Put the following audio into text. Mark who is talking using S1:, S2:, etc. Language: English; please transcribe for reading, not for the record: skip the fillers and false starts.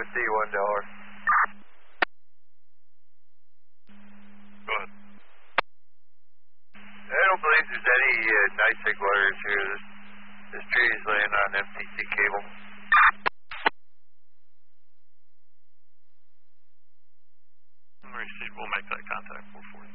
S1: receive $1. Go ahead. I don't believe there's any NYSEG wires here. This tree is laying on MTC cable.
S2: Received. We'll make that contact 440.